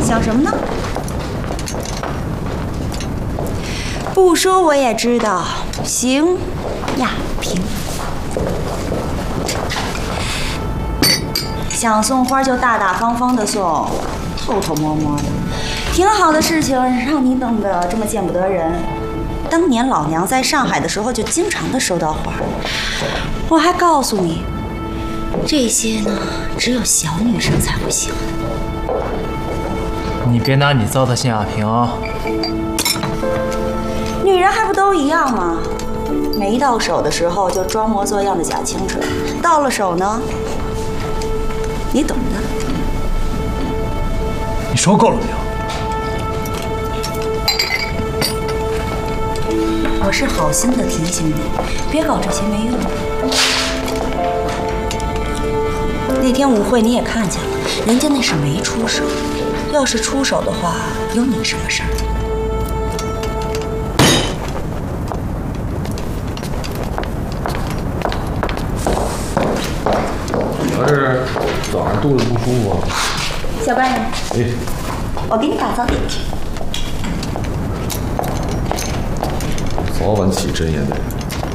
想什么呢？不说我也知道。行，亚萍。想送花就大大方方的送，偷偷摸摸的。挺好的事情，让你等得这么见不得人。当年老娘在上海的时候，就经常的收到花。我还告诉你，这些呢，只有小女生才会喜欢。 你别拿你糟蹋信亚萍啊！ 女人还不都一样吗？没到手的时候就装模作样的假清纯，到了手呢，你懂的。 你说够了没有？ 我是好心的提醒你，别搞这些没用的。那天舞会你也看见了，人家那是没出手，要是出手的话，有你什么事儿？ 我是早上肚子不舒服。 小官人， 哎， 我给你打早点去。 早晚起针也得。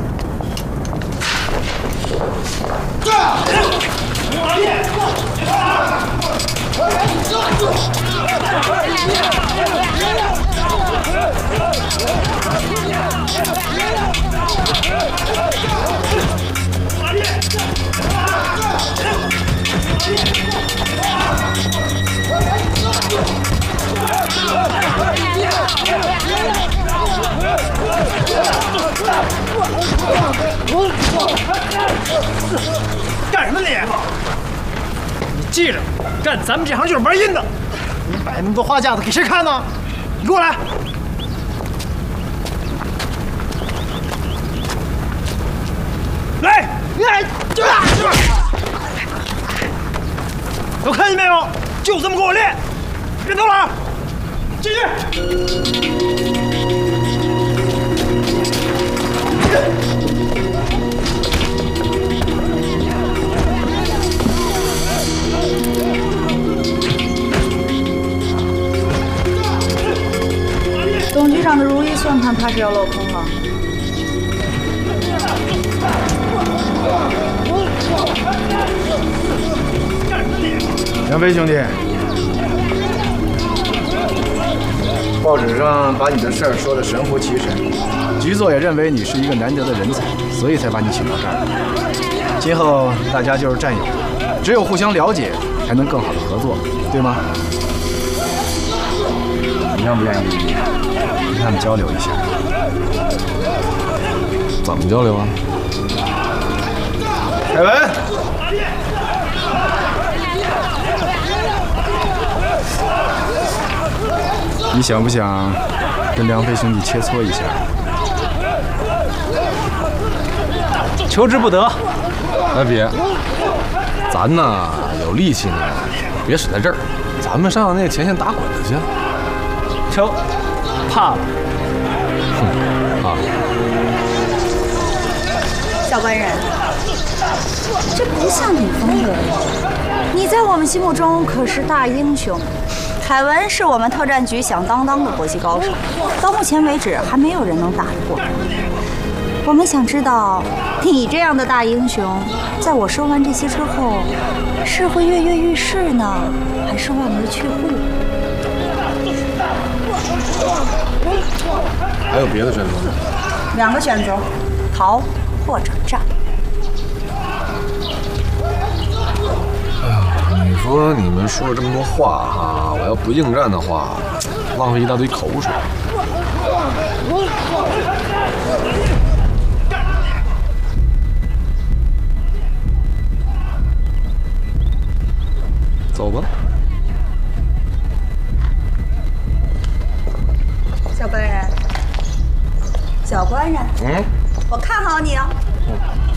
干什么你？你记着，干咱们这行就是玩阴的。你摆那么多花架子给谁看呢？你给我来！来，来，都看见没有？就这么给我练，别偷懒，继续。 董局长的如意算盘怕是要落空了。 杨飞兄弟，报纸上把你的事儿说得神乎其神，局座也认为你是一个难得的人才，所以才把你请到这儿。今后大家就是战友，只有互相了解，才能更好的合作，对吗？你愿不愿意跟他们交流一下？ 怎么交流啊？ 凯文，你想不想跟梁飞兄弟切磋一下？ 求之不得。 哎，别，咱呢有力气呢，别使在这儿，咱们上那前线打滚子去。 求，怕了。 啊， 小官人，这不像你风格。你在我们心目中可是大英雄。凯文是我们特战局响当当的搏击高手，到目前为止还没有人能打得过。我们想知道，你这样的大英雄，在我说完这些之后，是会跃跃欲试呢，还是望而却步？ 还有别的选择吗？ 两个选择，逃或者战。 你说你们说了这么多话哈，我要不应战的话，浪费一大堆口水。走吧。 小官人，小官人，我看好你哦。